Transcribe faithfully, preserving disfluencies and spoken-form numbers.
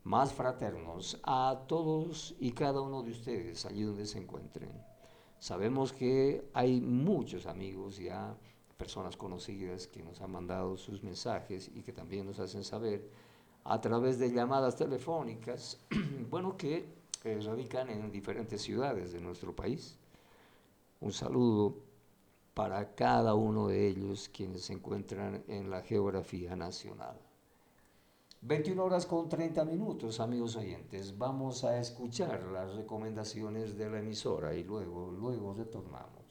más fraternos a todos y cada uno de ustedes, allí donde se encuentren. Sabemos que hay muchos amigos ya, personas conocidas que nos han mandado sus mensajes y que también nos hacen saber a través de llamadas telefónicas, bueno, que eh, radican en diferentes ciudades de nuestro país. Un saludo para cada uno de ellos quienes se encuentran en la geografía nacional. veintiuna horas con treinta minutos, amigos oyentes. Vamos a escuchar las recomendaciones de la emisora y luego, luego retornamos.